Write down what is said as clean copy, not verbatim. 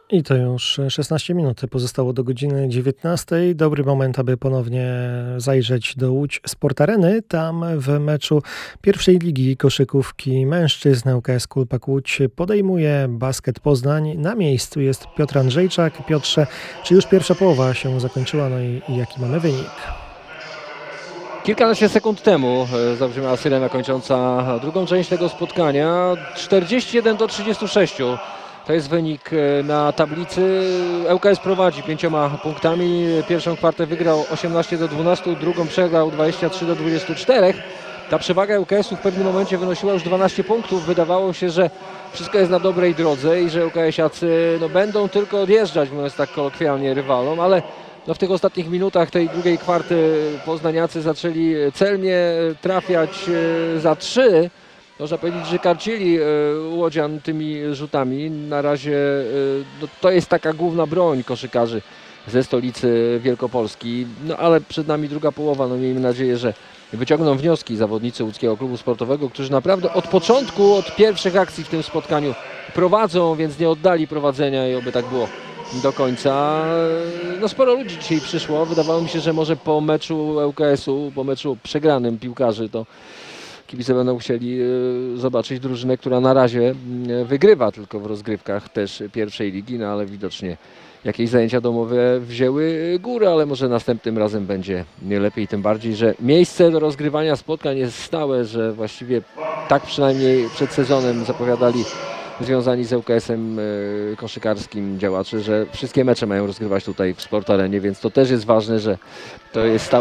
I to już 16 minut pozostało do godziny 19. Dobry moment, aby ponownie zajrzeć do Łódź Sport Areny. Tam w meczu pierwszej ligi koszykówki mężczyzn ŁKS Kulpak Łódź podejmuje Basket Poznań. Na miejscu jest Piotr Andrzejczak. Piotrze, czy już pierwsza połowa się zakończyła? No i jaki mamy wynik? Kilkanaście sekund temu zabrzmiała syrena kończąca drugą część tego spotkania. 41-36. To jest wynik na tablicy. ŁKS prowadzi 5 punktami. Pierwszą kwartę wygrał 18-12, drugą przegrał 23-24. Ta przewaga ŁKS-u w pewnym momencie wynosiła już 12 punktów. Wydawało się, że wszystko jest na dobrej drodze i że ŁKS-iacy będą tylko odjeżdżać, mówiąc tak kolokwialnie, rywalom, ale w tych ostatnich minutach tej drugiej kwarty poznaniacy zaczęli celnie trafiać za 3. Można powiedzieć, że karcili łodzian tymi rzutami. Na razie to jest taka główna broń koszykarzy ze stolicy Wielkopolski. Ale przed nami druga połowa. Miejmy nadzieję, że wyciągną wnioski zawodnicy Łódzkiego Klubu Sportowego, którzy naprawdę od początku, od pierwszych akcji w tym spotkaniu prowadzą, więc nie oddali prowadzenia i oby tak było do końca. Sporo ludzi dzisiaj przyszło. Wydawało mi się, że może po meczu ŁKS-u, po meczu przegranym piłkarzy, to kibice będą chcieli zobaczyć drużynę, która na razie wygrywa tylko w rozgrywkach też pierwszej ligi, ale widocznie jakieś zajęcia domowe wzięły górę, ale może następnym razem będzie lepiej, tym bardziej, że miejsce do rozgrywania spotkań jest stałe, że właściwie tak przynajmniej przed sezonem zapowiadali związani z ŁKS-em koszykarskim działacze, że wszystkie mecze mają rozgrywać tutaj w Sport Arenie, więc to też jest ważne, że to jest stałe